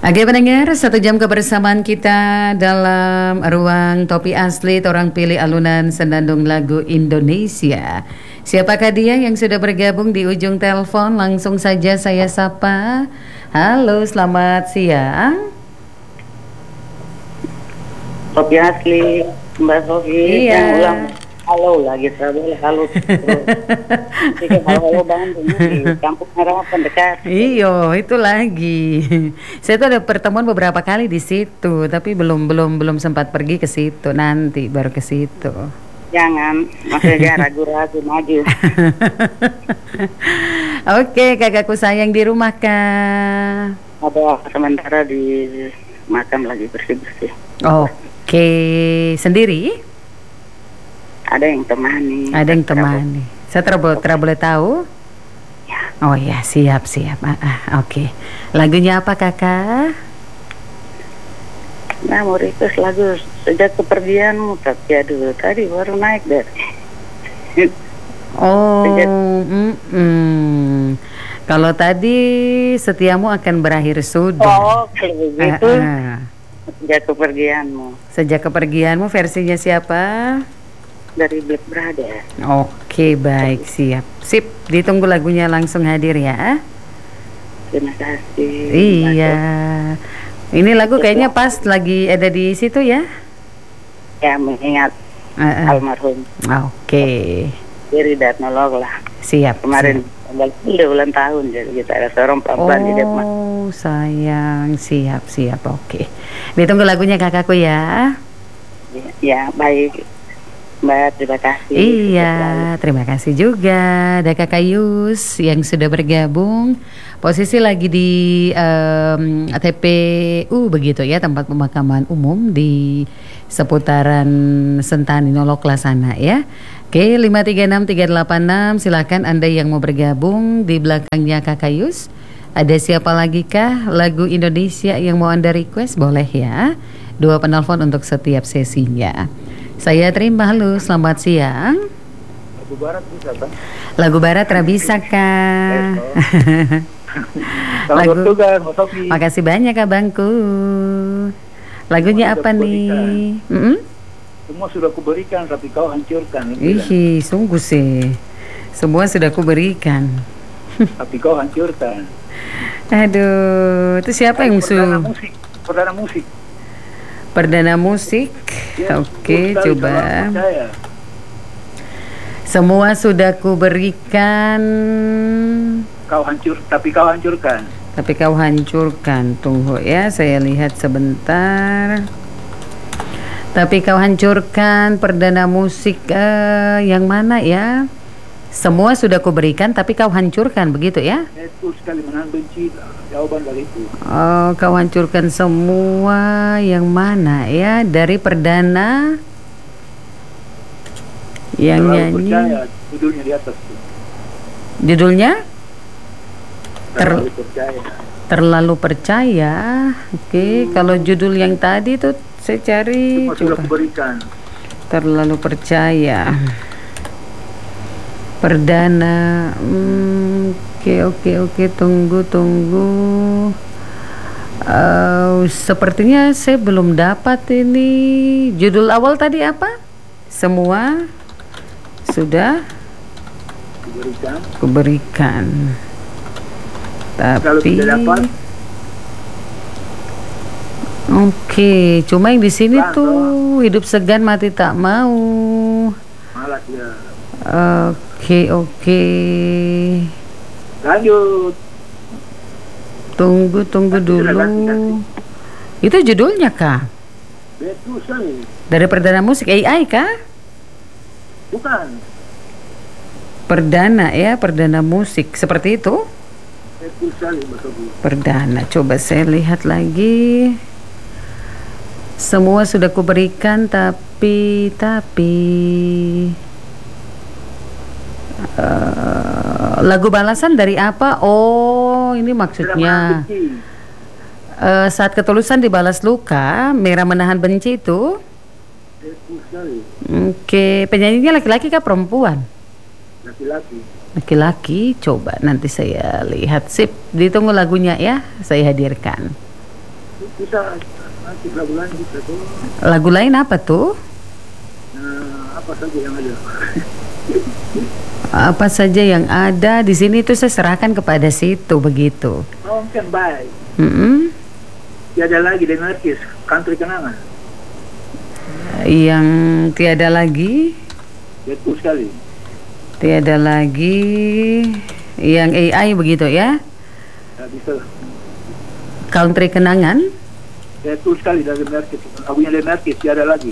Oke pendengar, 1 jam kebersamaan kita dalam ruang Topi Asli, orang pilih alunan senandung lagu Indonesia. Siapakah dia yang sudah bergabung di ujung telepon? Langsung saja saya sapa. Halo, selamat siang. Topi Asli, Mbak Sofi, Iya. yang ulang halo lagi, boleh halo. Jadi halo Bandung di Kampung Harapan dekat. Iyo, itu lagi. Saya tuh ada pertemuan beberapa kali di situ, tapi belum sempat pergi ke situ. Nanti baru ke situ. Jangan, maksudnya ragu-ragu maju. Oke, kakakku sayang di rumah kah? Ada sementara di makam lagi bersih-bersih. Oke, sendiri? Ada yang temani. Ada yang temani. Saya boleh tahu? Ya. Oh ya, siap. Oke. Lagunya apa kakak? Nah, mau request lagu Sejak Kepergianmu, tapi aduh tadi baru naik deh. Oh, kalau tadi Setiamu akan berakhir sudah. Oh, kalau begitu Sejak Kepergianmu. Sejak Kepergianmu versinya siapa? Dari Black Brother. Oke, baik, siap. Sip, ditunggu lagunya langsung hadir ya. Terima kasih. Iya. Ini lagu kayaknya pas lagi ada di situ ya? Ya, mengingat almarhum. Oke. Diri Datnolog lah. Siap. Kemarin udah ulang tahun, jadi kita ada seorang perempuan di Depok. Oh, sayang. Siap. Oke. Ditunggu lagunya kakakku ya. Ya, baik. Mbak, terima kasih. Iya, terima kasih juga. Ada Kakak Yus yang sudah bergabung. Posisi lagi di TPU begitu ya, tempat pemakaman umum di seputaran Sentani Nolok sana ya. Oke, 5363886, silakan Anda yang mau bergabung. Di belakangnya Kakak Yus, ada siapa lagi kah lagu Indonesia yang mau Anda request? Boleh ya. 2 penelpon untuk setiap sesinya. Saya terima. Halo, selamat siang. Lagu barat bisa, Bang? Lagu barat bisa kah? Lagu Makasih banyak abangku. Lagunya apa nih? Semua sudah kuberikan, tapi kau hancurkan. Ih, sungguh sih. Semua sudah kuberikan, tapi kau hancurkan. Aduh, itu siapa yang Perdana musik. Ya, Oke, coba. Semua sudah kuberikan, tapi kau hancurkan. Tapi kau hancurkan. Tunggu ya, saya lihat sebentar. Tapi kau hancurkan, perdana musik yang mana ya? Semua sudah kuberikan, tapi kau hancurkan, begitu ya? Itu sekali menahan benci, jawaban dari itu. Oh, kau hancurkan semua yang mana ya? Dari perdana yang Terlalu nyanyi. Percaya, judulnya di atas tuh. Judulnya? Terlalu Percaya. Terlalu Percaya. Oke, kalau judul yang tadi tuh saya cari. Semua sudah kuberikan. Terlalu Percaya. Perdana. Oke, tunggu. Sepertinya saya belum dapat ini. Judul awal tadi apa? Semua sudah kuberikan. Kalau Tapi tidak dapat, oke, cuma yang di sini tuh hidup segan mati tak mau. malas ya. Oke. Lanjut. Tunggu dulu. Itu judulnya kah? Betul sekali. Dari perdana musik AI kah? Bukan. Perdana ya, perdana musik seperti itu. Betul sekali, Mbak Sobi. Perdana, coba saya lihat lagi. Semua sudah kuberikan, tapi lagu balasan dari apa? Oh, ini maksudnya saat ketulusan dibalas luka, merah menahan benci itu. Oke, penyanyinya laki-laki kah perempuan? Laki-laki. Coba nanti saya lihat. Sip, ditunggu lagunya ya, saya hadirkan. Bisa nanti lagu lain bisa tuh. Lagu lain apa tuh? Apa saja yang ada. Apa saja yang ada di sini itu saya serahkan kepada situ begitu. Oh, kan baik. Mm-mm. Tiada lagi dengan artis country kenangan. Yang tiada lagi, Betul sekali. tiada lagi, yang AI begitu ya? Tak bisa. Country kenangan. Betul sekali dari Merkis. Lagunya dari Merkis tiada lagi.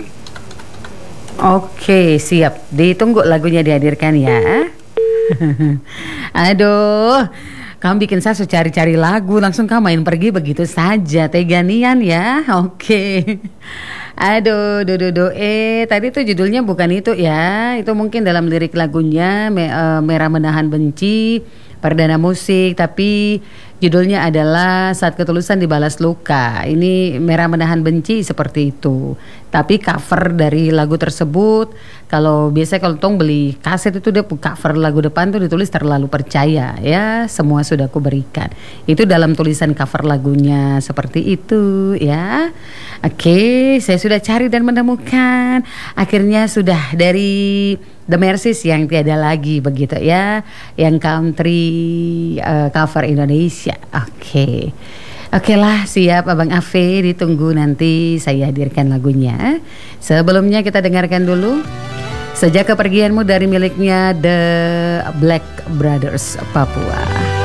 Oke, siap. Ditunggu lagunya dihadirkan ya. Aduh, kamu bikin saya cari-cari lagu, langsung kamu main pergi begitu saja, teganian ya. Oke. Aduh, tadi tuh judulnya bukan itu ya. Itu mungkin dalam lirik lagunya Merah Menahan Benci, perdana musik, tapi judulnya adalah Saat Ketulusan Dibalas Luka. Ini Merah Menahan Benci seperti itu. Tapi cover dari lagu tersebut, kalau biasanya kalau tong beli kaset itu dia cover lagu depan tuh ditulis Terlalu Percaya ya, semua sudah aku berikan. Itu dalam tulisan cover lagunya seperti itu ya. Oke, saya sudah cari dan menemukan. Akhirnya sudah dari The Mercies yang tiada lagi begitu ya, yang country cover Indonesia. Oke lah, siap Abang Afe, ditunggu nanti saya hadirkan lagunya. Sebelumnya kita dengarkan dulu Sejak Kepergianmu dari miliknya The Black Brothers Papua.